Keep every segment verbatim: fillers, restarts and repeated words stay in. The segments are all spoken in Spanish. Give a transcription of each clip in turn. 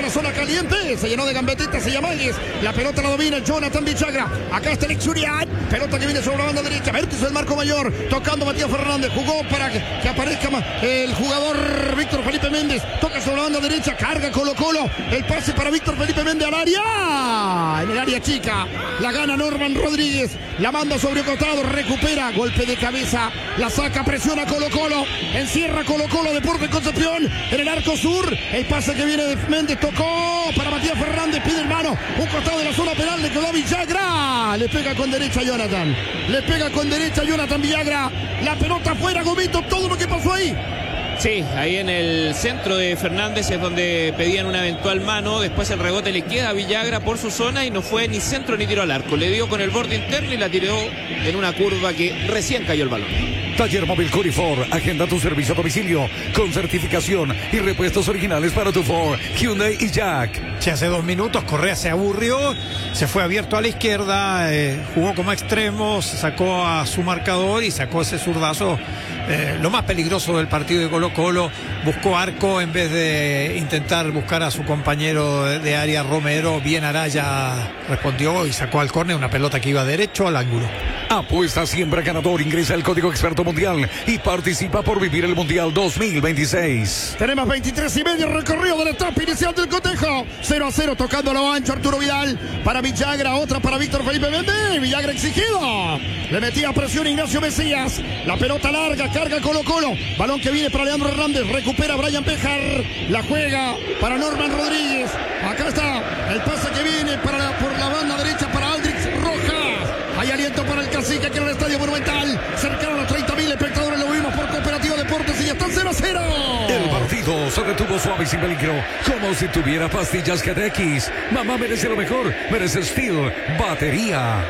la zona caliente. Se llenó de gambetitas y llamalles. La pelota la domina Jonathan Villagra. Acá está el Exurian. Pelota que viene sobre la banda derecha. Vértice del marco mayor. Tocando Matías Fernández. Jugó para que, que aparezca el jugador Víctor Felipe Méndez. Toca sobre la banda derecha. Carga Colo Colo. El pase para Víctor Felipe Méndez al área. En el área chica. La gana Norman Rodríguez. La manda sobre costado. Recupera. Golpe de cabeza. La saca. Presiona Colo Colo. Encierra Colo Colo. Deportes Concepción. En el arco sur. El pase que viene de Méndez. Tocó para Matías Fernández. Pide hermano. Un costado de la zona penal. Le quedó Villagra. Le pega con derecha a Jonathan. Le pega con derecha a Jonathan Villagra. La pelota afuera. Gomito. Todo lo que pasó ahí. Sí, ahí en el centro de Fernández es donde pedían una eventual mano. Después el rebote le queda a Villagra por su zona y no fue ni centro ni tiro al arco. Le dio con el borde interno y la tiró en una curva que recién cayó el balón. Taller Móvil Curifor. Agenda tu servicio a domicilio con certificación y repuestos originales para tu Ford, Hyundai y Jack. Si hace dos minutos Correa se aburrió, se fue abierto a la izquierda, eh, jugó como extremo, sacó a su marcador y sacó ese zurdazo. Eh, lo más peligroso del partido de Colo Colo, buscó arco en vez de intentar buscar a su compañero de, de área Romero. Bien Araya respondió y sacó al córner una pelota que iba derecho al ángulo. Apuesta siempre ganador, ingresa el código experto mundial y participa por vivir el Mundial dos mil veintiséis. Tenemos veintitrés y medio recorrido de la etapa inicial del cotejo. cero a cero tocando lo ancho Arturo Vidal para Villagra, otra para Víctor Felipe Méndez. Villagra exigido. Le metía presión Ignacio Mesías. La pelota larga, carga Colo Colo. Balón que viene para Leandro Hernández. Recupera Brian Pejar. La juega para Norman Rodríguez. Acá está el pase que viene para la, por la banda derecha para Aldrich Rojas. Hay aliento para el Cacique que en el Estadio Monumental. Cercaron a los treinta mil espectadores. Lo vimos por Cooperativa Deportes y ya están cero a cero. El partido se retuvo suave y sin peligro, como si tuviera pastillas G T X. Mamá merece lo mejor, merece Steel Batería.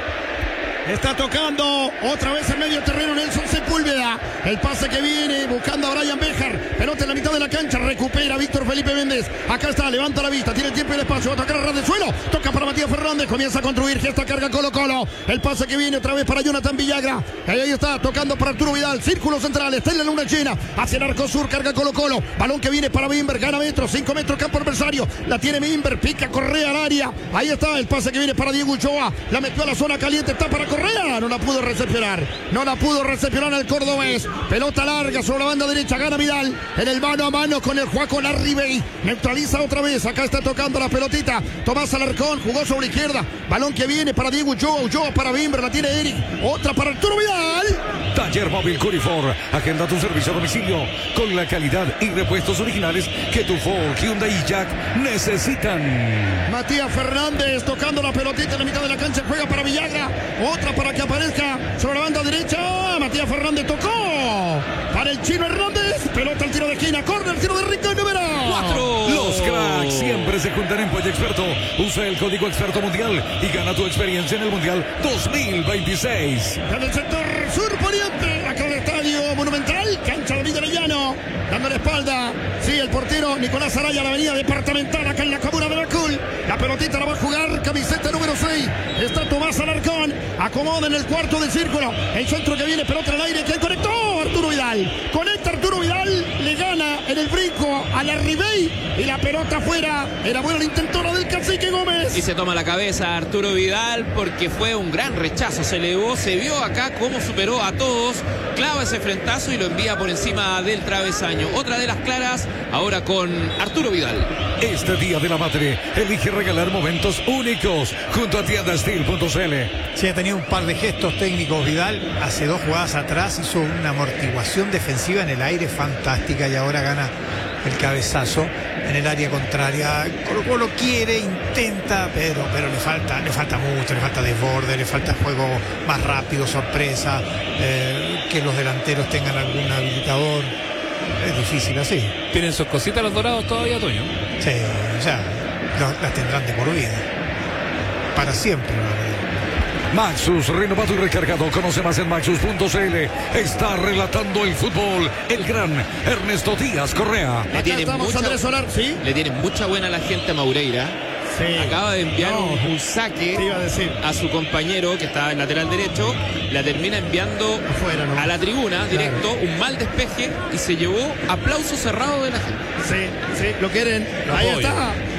Está tocando otra vez en medio terreno Nelson Sepúlveda. El pase que viene buscando a Brian Bejar. Pelota en la mitad de la cancha. Recupera Víctor Felipe Méndez. Acá está, levanta la vista. Tiene tiempo y el espacio. Va a tocar a ras del suelo. Toca para Matías Fernández. Comienza a construir. Gesta carga Colo Colo. El pase que viene otra vez para Jonathan Villagra. Ahí está, tocando para Arturo Vidal. Círculo central. Está en la luna llena. Hacia el arco sur. Carga Colo Colo. Balón que viene para Bimber. Gana metros. cinco metros campo adversario. La tiene Bimber. Pica Correa al área. Ahí está el pase que viene para Diego Ochoa. La metió a la zona caliente. Está para Correa. No la pudo recepcionar. No la pudo recepcionar el cordobés. Pelota larga sobre la banda derecha. Gana Vidal. En el mano a mano con el Juaco Larribey. Neutraliza otra vez. Acá está tocando la pelotita. Tomás Alarcón. Jugó sobre la izquierda. Balón que viene para Diego Ulloa. Ulloa para Bimber. La tiene Eric. Otra para Arturo Vidal. Taller Móvil Curifor. Agenda tu servicio a domicilio con la calidad y repuestos originales que tu Ford, Hyundai y Jack necesitan. Matías Fernández tocando la pelotita en la mitad de la cancha. Juega para Villagra. Otra para que aparezca sobre la banda derecha. Matías Fernández tocó para el Chino Hernández. Pelota al tiro de esquina. Corner, tiro de Rico número cuatro. Los cracks siempre se juntan en Pollo Experto. Usa el código Experto Mundial y gana tu experiencia en el Mundial dos mil veintiséis. En el sector sur poniente, acá en el Estadio Monumental, cancha de Villa Llano, dando la espalda. Sí, el portero Nicolás Araya, la avenida departamental, acá en la comuna de Macul. La pelotita la va a jugar, camiseta número seis. Está Tomás Alarcón. Acomoda en el cuarto del círculo. El centro que viene, pelota al aire. Que conectó Arturo Vidal. Conecta Arturo Vidal. Le gana en el brinco a la Ribey. Y la pelota afuera. Era buena la intentona del Cacique Gómez. Y se toma la cabeza Arturo Vidal porque fue un gran rechazo. Se elevó, se vio acá cómo superó a todos. Clava ese frentazo y lo envía por encima del travesaño. Otra de las claras ahora con Arturo Vidal. Este Día de la Madre, elige regalar momentos únicos junto a tienda steel punto c l. Sí, ha tenido un par de gestos técnicos Vidal. Hace dos jugadas atrás hizo una amortiguación defensiva en el aire fantástica y ahora gana el cabezazo en el área contraria. Colo Colo quiere, intenta, pero, pero le falta, le falta mucho, le falta desborde, le falta juego más rápido, sorpresa, eh, que los delanteros tengan algún habilitador. Es difícil así. ¿Tienen sus cositas los dorados todavía, Toño? Sí, o sea, lo, las tendrán de por vida. Para siempre. Maxus, renovado y recargado. Conoce más en maxus punto c l. Está relatando el fútbol el gran Ernesto Díaz Correa. Le tiene, estamos, mucha, Andrés Solar, ¿sí? le tiene mucha buena la gente a Maureira. Sí. Acaba de enviar No, un, un saque te iba a decir. a su compañero que estaba en lateral derecho. La termina enviando Afuera, ¿no? a la tribuna directo, un mal despeje y se llevó aplauso cerrado de la gente. Sí, sí, lo quieren. Lo Ahí apoyo. está.